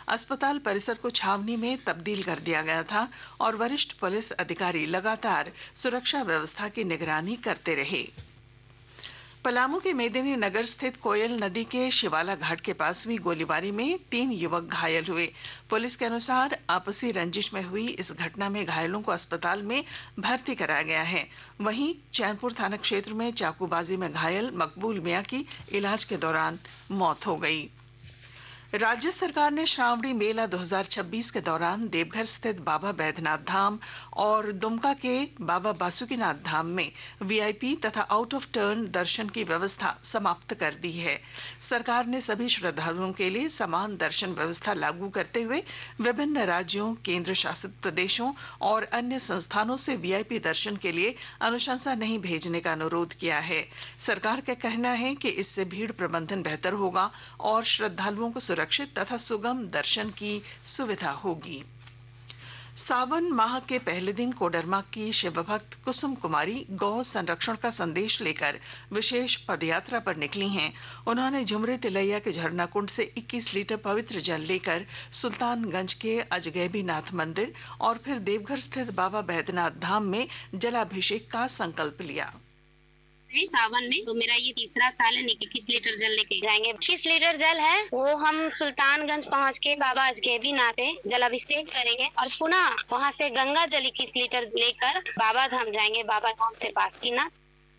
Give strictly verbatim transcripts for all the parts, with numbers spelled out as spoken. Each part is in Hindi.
अस्पताल परिसर को छावनी में तब्दील कर दिया गया था और वरिष्ठ पुलिस अधिकारी लगातार सुरक्षा व्यवस्था की निगरानी करते रहे। पलामू के मेदिनी नगर स्थित कोयल नदी के शिवाला घाट के पास हुई गोलीबारी में तीन युवक घायल हुए। पुलिस के अनुसार आपसी रंजिश में हुई इस घटना में घायलों को अस्पताल में भर्ती कराया गया है। वहीं चैनपुर थाना क्षेत्र में चाकूबाजी में घायल मकबूल मियां की इलाज के दौरान मौत हो गई। राज्य सरकार ने श्रावणी मेला दो हज़ार छब्बीस के दौरान देवघर स्थित बाबा बैद्यनाथ धाम और दुमका के बाबा बासुकीनाथ धाम में वीआईपी तथा आउट ऑफ टर्न दर्शन की व्यवस्था समाप्त कर दी है। सरकार ने सभी श्रद्धालुओं के लिए समान दर्शन व्यवस्था लागू करते हुए विभिन्न राज्यों, केंद्र शासित प्रदेशों और अन्य संस्थानों से वीआईपी दर्शन के लिए अनुशंसा नहीं भेजने का अनुरोध किया है। सरकार का कहना है कि इससे भीड़ प्रबंधन बेहतर होगा और श्रद्धालुओं को सुरक्षित तथा सुगम दर्शन की सुविधा होगी। सावन माह के पहले दिन कोडरमा की शिवभक्त कुसुम कुमारी गौ संरक्षण का संदेश लेकर विशेष पदयात्रा पर निकली हैं। उन्होंने झुमरी तिलैया के झरना कुंड से इक्कीस लीटर पवित्र जल लेकर सुल्तानगंज के अजगैबीनाथ मंदिर और फिर देवघर स्थित बाबा बैद्यनाथ धाम में जलाभिषेक का संकल्प लिया। सावन में तो मेरा ये तीसरा साल है। इक्कीस लीटर जल लेके जाएंगे। इक्कीस लीटर जल है वो हम सुल्तानगंज पहुंच के बाबा अजगैबीनाथ पे जलाभिषेक करेंगे और पुनः वहां से गंगा जल इक्कीस लीटर लेकर बाबा धाम जाएंगे। बाबा धाम से बासुकीनाथ।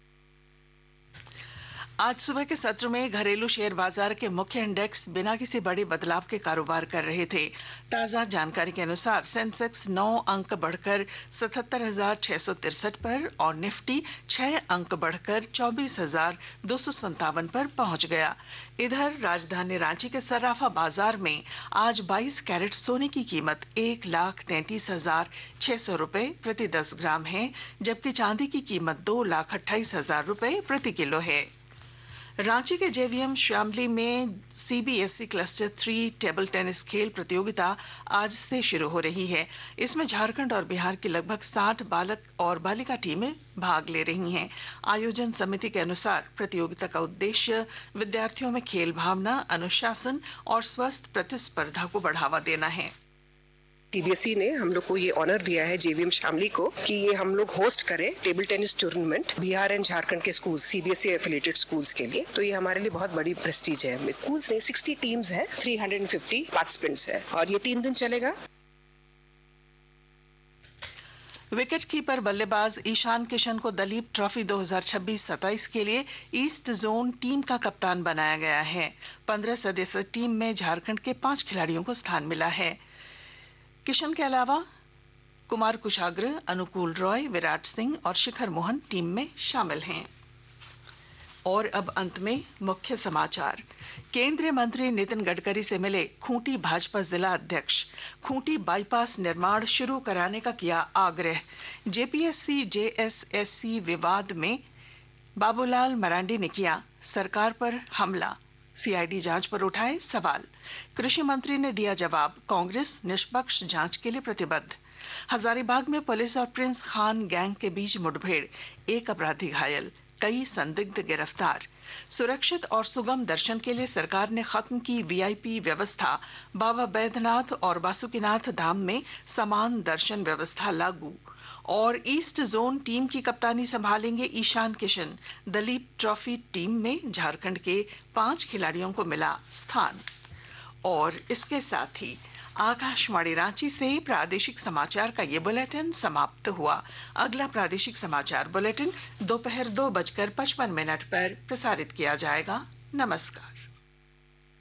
आज सुबह के सत्र में घरेलू शेयर बाजार के मुख्य इंडेक्स बिना किसी बड़े बदलाव के कारोबार कर रहे थे। ताजा जानकारी के अनुसार सेंसेक्स नौ अंक बढ़कर सतहत्तर हजार छह सौ तिरसठ पर और निफ्टी छह अंक बढ़कर चौबीस हजार दो सौ संतावन पर पहुंच गया। इधर राजधानी रांची के सर्राफा बाजार में आज बाईस कैरेट सोने की कीमत एक लाख तैंतीस हजार छह सौ रूपये प्रति दस ग्राम है, जबकि चांदी की कीमत दो लाख अट्ठाईस हजार रूपये प्रति किलो है। रांची के जेवीएम श्यामली में CBSE cluster three table tennis खेल प्रतियोगिता आज से शुरू हो रही है। इसमें झारखंड और बिहार की लगभग साठ बालक और बालिका टीमें भाग ले रही हैं। आयोजन समिति के अनुसार प्रतियोगिता का उद्देश्य विद्यार्थियों में खेल भावना, अनुशासन और स्वस्थ प्रतिस्पर्धा को बढ़ावा देना है। सीबीएसई ने हम लोग को ये ऑनर दिया है जेवीएम शामली को कि ये हम लोग होस्ट करें table tennis tournament Bihar and Jharkhand के स्कूल सीबीएसई एफिलिएटेड स्कूल्स के लिए। तो ये हमारे लिए बहुत बड़ी प्रेस्टीज है। स्कूल्स में साठ टीम्स है, तीन सौ पचास पार्टिसिपेंट्स है और ये तीन दिन चलेगा। विकेट कीपर बल्लेबाज ईशान किशन को दलीप ट्रॉफी दो हज़ार छब्बीस सत्ताईस के लिए ईस्ट जोन टीम का कप्तान बनाया गया है। पंद्रह सदस्यीय टीम में झारखंड के पांच खिलाड़ियों को स्थान मिला है। किशन के अलावा कुमार कुशाग्र, अनुकूल रॉय, विराट सिंह और शिखर मोहन टीम में शामिल हैं। और अब अंत में मुख्य समाचार। केंद्रीय मंत्री नितिन गडकरी से मिले खूंटी भाजपा जिला अध्यक्ष। खूंटी बाईपास निर्माण शुरू कराने का किया आग्रह। जेपीएससी जेएसएससी विवाद में बाबूलाल मरांडी ने किया सरकार पर हमला। सीआईडी जांच पर उठाए सवाल। कृषि मंत्री ने दिया जवाब, कांग्रेस निष्पक्ष जांच के लिए प्रतिबद्ध। हजारीबाग में पुलिस और प्रिंस खान गैंग के बीच मुठभेड़, एक अपराधी घायल, कई संदिग्ध गिरफ्तार। सुरक्षित और सुगम दर्शन के लिए सरकार ने खत्म की वीआईपी व्यवस्था। बाबा बैद्यनाथ और बासुकीनाथ धाम में समान दर्शन व्यवस्था लागू। और ईस्ट जोन टीम की कप्तानी संभालेंगे ईशान किशन। दलीप ट्रॉफी टीम में झारखंड के पांच खिलाड़ियों को मिला स्थान। और इसके साथ ही आकाशवाणी रांची से प्रादेशिक समाचार का ये बुलेटिन समाप्त हुआ। अगला प्रादेशिक समाचार बुलेटिन दोपहर दो बजकर पचपन मिनट पर प्रसारित किया जाएगा। नमस्कार।